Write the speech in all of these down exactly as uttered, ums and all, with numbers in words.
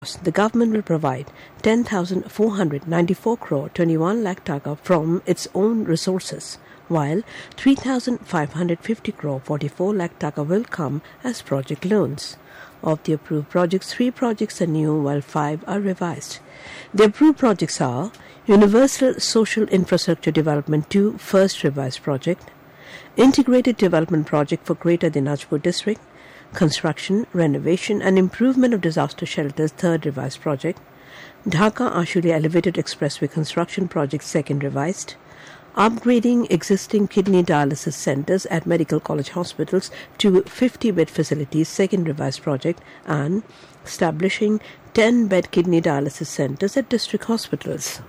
The government will provide ten thousand four hundred ninety-four crore twenty-one lakh taka from its own resources, while three thousand five hundred fifty crore forty-four lakh taka will come as project loans. Of the approved projects, three projects are new while five are revised. The approved projects are Universal Social Infrastructure Development two First Revised Project, Integrated Development Project for Greater Dinajpur District, Construction, Renovation and Improvement of Disaster Shelters Third Revised Project, Dhaka-Ashulia Elevated Expressway Construction Project Second Revised, Upgrading Existing Kidney Dialysis Centers at Medical College Hospitals to fifty-bed facilities Second Revised Project, and establishing ten-bed kidney dialysis centers at district hospitals.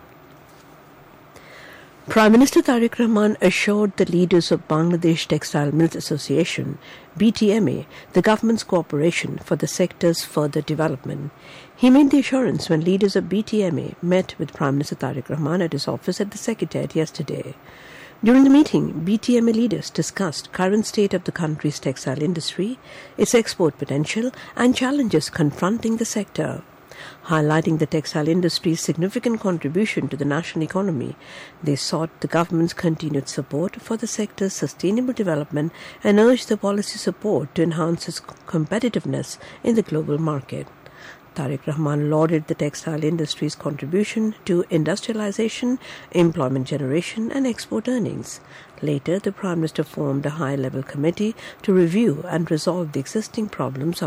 Prime Minister Tariq Rahman assured the leaders of Bangladesh Textile Mills Association, B T M A, the government's cooperation for the sector's further development. He made the assurance when leaders of B T M A met with Prime Minister Tariq Rahman at his office at the Secretariat yesterday. During the meeting, B T M A leaders discussed current state of the country's textile industry, its export potential and challenges confronting the sector. Highlighting the textile industry's significant contribution to the national economy, they sought the government's continued support for the sector's sustainable development and urged the policy support to enhance its competitiveness in the global market. Tariq Rahman lauded the textile industry's contribution to industrialization, employment generation and export earnings. Later, the Prime Minister formed a high-level committee to review and resolve the existing problems of